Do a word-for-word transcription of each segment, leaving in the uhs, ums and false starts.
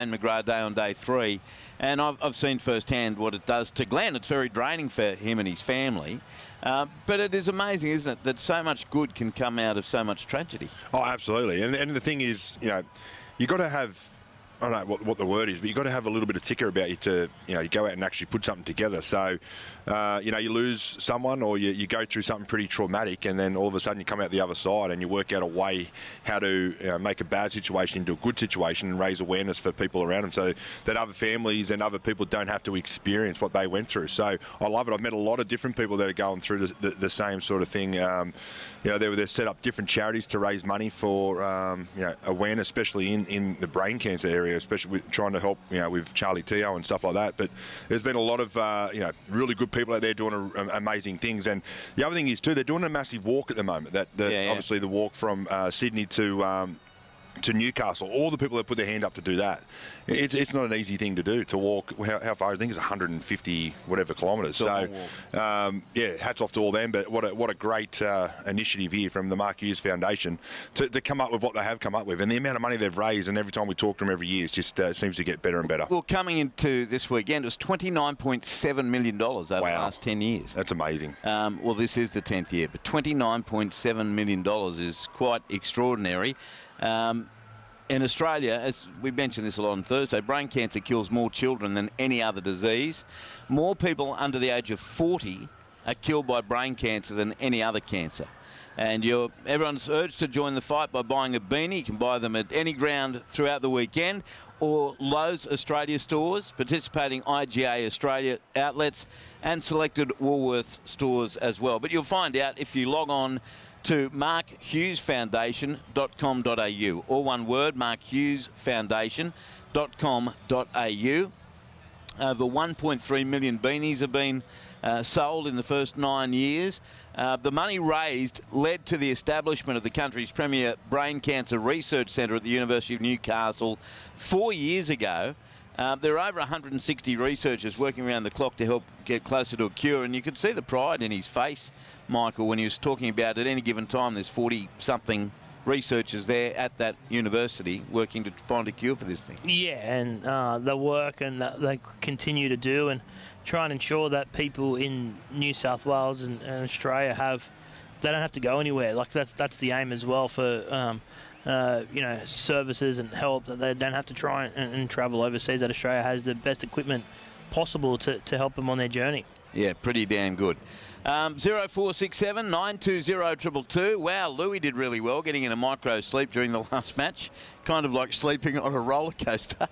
and McGrath Day on day three. And I've, I've seen firsthand what it does to Glenn. It's very draining for him and his family. Uh, but it is amazing, isn't it, that so much good can come out of so much tragedy. Oh, absolutely. And, and the thing is, you know, you've got to have, I don't know what, what the word is, but you've got to have a little bit of ticker about you to, you know, you go out and actually put something together. So, uh, you know, you lose someone or you, you go through something pretty traumatic and then all of a sudden you come out the other side and you work out a way how to you know, make a bad situation into a good situation and raise awareness for people around them so that other families and other people don't have to experience what they went through. So I love it. I've met a lot of different people that are going through the, the, the same sort of thing. Um, you know, they, they've set up different charities to raise money for, um, you know, awareness, especially in, in the brain cancer area, especially with trying to help, you know, with Charlie Teo and stuff like that. But there's been a lot of, uh, you know, really good people out there doing a, a, amazing things. And the other thing is, too, they're doing a massive walk at the moment. That the, yeah, yeah. Obviously, the walk from uh, Sydney to... Um, to Newcastle, all the people that put their hand up to do that, it's it's not an easy thing to do, to walk, how, how far, I think it's one hundred fifty whatever kilometres, so um, yeah, hats off to all them, but what a, what a great uh, initiative here from the Mark Hughes Foundation to, to come up with what they have come up with, and the amount of money they've raised, and every time we talk to them every year, it just uh, seems to get better and better. Well, coming into this weekend, it was twenty-nine point seven million dollars over wow. the last ten years. That's amazing. Um, well, this is the tenth year, but twenty-nine point seven million dollars is quite extraordinary. Um, in Australia, as we mentioned this a lot on Thursday, brain cancer kills more children than any other disease. More people under the age of forty are killed by brain cancer than any other cancer. And you're, everyone's urged to join the fight by buying a beanie. You can buy them at any ground throughout the weekend or Lowe's Australia stores, participating I G A Australia outlets and selected Woolworths stores as well. But you'll find out if you log on to mark hughes foundation dot com dot a u, or one word, mark hughes foundation dot com dot a u. Over one point three million beanies have been uh, sold in the first nine years. Uh, the money raised led to the establishment of the country's premier brain cancer research centre at the University of Newcastle four years ago. Uh, there are over one hundred sixty researchers working around the clock to help get closer to a cure, and you could see the pride in his face, Michael, when he was talking about at any given time there's forty-something researchers there at that university working to find a cure for this thing. Yeah, and uh, the work and that they continue to do and try and ensure that people in New South Wales and, and Australia have, they don't have to go anywhere. Like that's that's the aim as well for um, uh, you know, services and help, that they don't have to try and, and travel overseas. That Australia has the best equipment possible to, to help them on their journey. Yeah, pretty damn good. Um, zero four six seven nine two zero two two two. Wow, Louis did really well getting in a micro sleep during the last match. Kind of like sleeping on a roller coaster.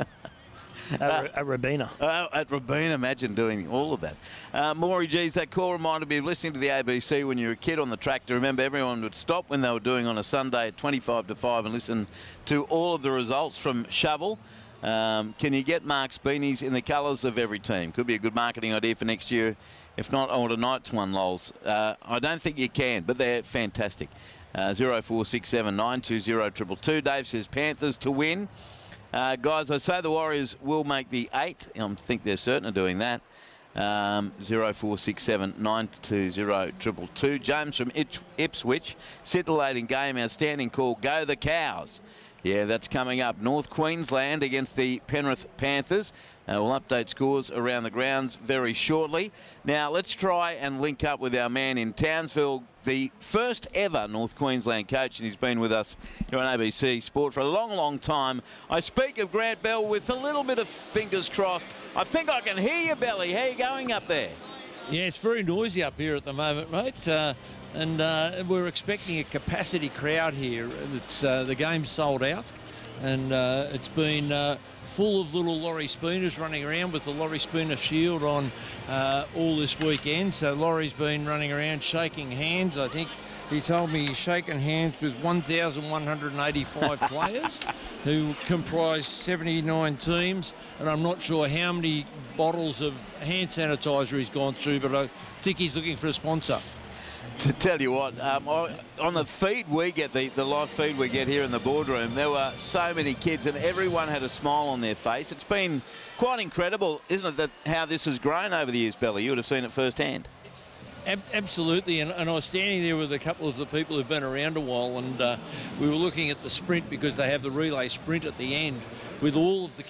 At, uh, at Robina. Uh, at Robina, imagine doing all of that. Uh, Maury, geez, that call reminded me of listening to the A B C when you were a kid on the track. To remember, everyone would stop when they were doing on a Sunday at twenty-five to five and listen to all of the results from Shovel. Um, can you get Mark's beanies in the colours of every team? Could be a good marketing idea for next year. If not, I want a Knights one, lols. Uh, I don't think you can, but they're fantastic. Uh, zero four six seven nine two zero two two two. Dave says Panthers to win. Uh, guys, I say the Warriors will make the eight. I think they're certain of doing that. Um, zero four six seven nine two zero two two two. James from Ipswich. Scintillating game, outstanding call. Go the Cows. Yeah, that's coming up. North Queensland against the Penrith Panthers. Uh, we'll update scores around the grounds very shortly. Now, let's try and link up with our man in Townsville, the first ever North Queensland coach, and he's been with us here on A B C Sport for a long, long time. I speak of Grant Bell with a little bit of fingers crossed. I think I can hear you, Belly. How are you going up there? Yeah, it's very noisy up here at the moment, mate. Uh, and uh, we're expecting a capacity crowd here. It's, uh, the game's sold out, and uh, it's been uh, full of little Laurie Spooners running around with the Laurie Spooner shield on uh, all this weekend. So Laurie's been running around shaking hands. I think he told me he's shaken hands with one thousand one hundred eighty-five players who comprise seventy-nine teams, and I'm not sure how many bottles of hand sanitizer he's gone through, but I think he's looking for a sponsor. To tell you what, um, on the feed we get, the, the live feed we get here in the boardroom, there were so many kids and everyone had a smile on their face. It's been quite incredible, isn't it, that how this has grown over the years, Belly? You would have seen it firsthand. Ab- absolutely, and, and I was standing there with a couple of the people who've been around a while, and uh, we were looking at the sprint because they have the relay sprint at the end with all of the